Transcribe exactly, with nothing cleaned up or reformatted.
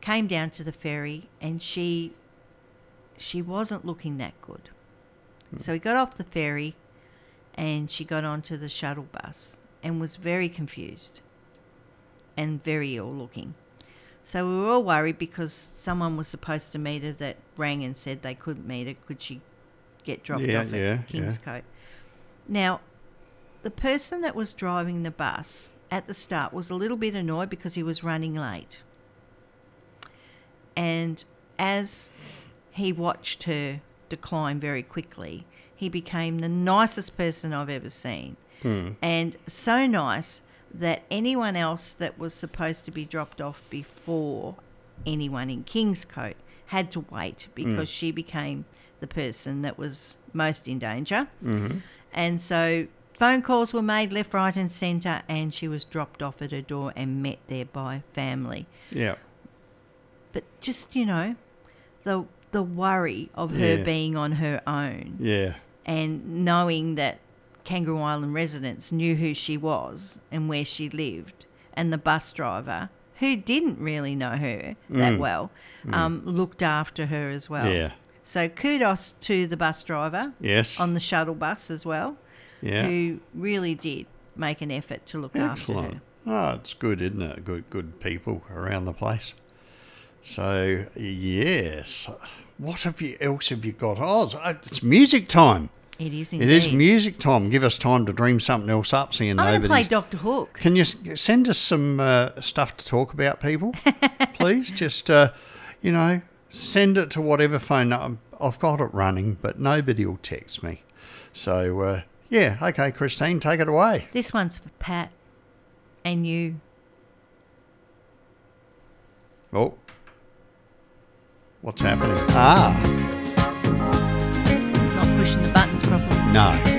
came down to the ferry, and she she wasn't looking that good. Mm. So he got off the ferry, and she got onto the shuttle bus and was very confused and very ill looking. So we were all worried because someone was supposed to meet her that rang and said they couldn't meet her. Could she get dropped yeah, off at yeah, Kingscote? Yeah. Now, the person that was driving the bus at the start was a little bit annoyed because he was running late. And as he watched her decline very quickly, he became the nicest person I've ever seen. Hmm. And so nice that anyone else that was supposed to be dropped off before anyone in Kingscote had to wait because mm. she became the person that was most in danger. Mm-hmm. And so phone calls were made left, right and centre, and she was dropped off at her door and met there by family. Yeah. But just, you know, the the worry of her yeah. being on her own. Yeah. And knowing that Kangaroo Island residents knew who she was and where she lived, and the bus driver, who didn't really know her that mm. well, mm. um, looked after her as well. Yeah. So kudos to the bus driver yes. on the shuttle bus as well, yeah. who really did make an effort to look Excellent. after her. Oh, it's good, isn't it? Good, good people around the place. So, yes. What have you else have you got? Oh, it's music time. It is indeed. It is music time. Give us time to dream something else up. Seeing I'm going to play nobody's... Doctor Hook. Can you s- send us some uh, stuff to talk about, people? Please, just uh, you know, send it to whatever phone number. I've got it running, but nobody will text me. So uh, yeah, okay, Christine, take it away. This one's for Pat and you. Oh, what's happening? Ah, Not pushing the buttons properly. no.